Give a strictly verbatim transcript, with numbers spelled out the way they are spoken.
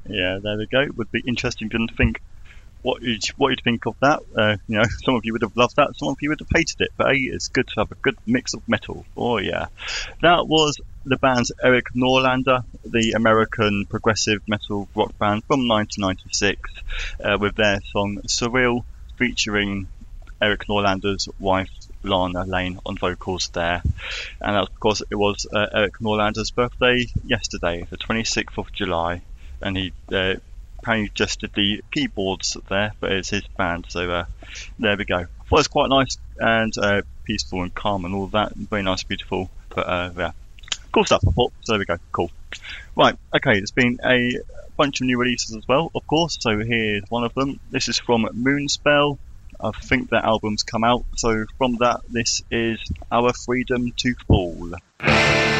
Yeah, there we go. Would be interesting to think what you'd, what you'd think of that. Uh, you know, some of you would have loved that, some of you would have hated it. But hey, it's good to have a good mix of metal. Oh yeah, that was the band's Eric Norlander, the American progressive metal rock band from nineteen ninety-six, uh, with their song "Surreal," featuring Eric Norlander's wife Lana Lane on vocals there. And that was because it was uh, Eric Norlander's birthday yesterday, the twenty-sixth of July, and he uh, apparently just did the keyboards there, but it's his band, so uh, there we go. I thought it was quite nice and uh, peaceful and calm and all that, very nice, beautiful, but uh, yeah, cool stuff I thought, so there we go, cool. Right, okay, there's been a bunch of new releases as well, of course, so here's one of them. This is from Moonspell. I think their album's come out, so from that, this is Our Freedom to Fall.